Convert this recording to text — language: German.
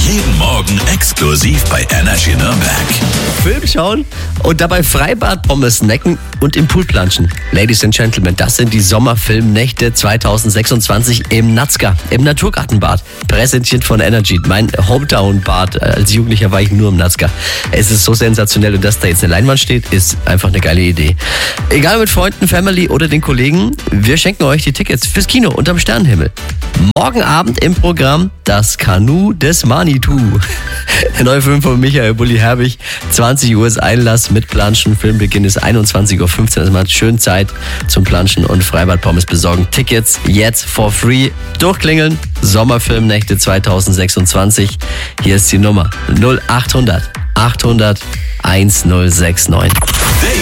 Jeden Morgen exklusiv bei Energy Nürnberg. Film schauen und dabei Freibad-Pommes snacken und im Pool planschen. Ladies and Gentlemen, das sind die Sommerfilmnächte 2026 im Nazca, im Naturgartenbad. Präsentiert von Energy, mein Hometown-Bad. Als Jugendlicher war ich nur im Nazca. Es ist so sensationell und dass da jetzt eine Leinwand steht, ist einfach eine geile Idee. Egal mit Freunden, Family oder den Kollegen, wir schenken euch die Tickets fürs Kino unterm Sternenhimmel. Morgen Abend im Programm Das Kanu des Manitou. Der neue Film von Michael Bulli Herbig. 20 Uhr ist Einlass mit Planschen. Filmbeginn ist 21.15 Uhr. Also man hat schön Zeit zum Planschen und Freibad-Pommes besorgen. Tickets jetzt for free. Durchklingeln. Sommerfilmnächte 2026. Hier ist die Nummer 0800 800 1069.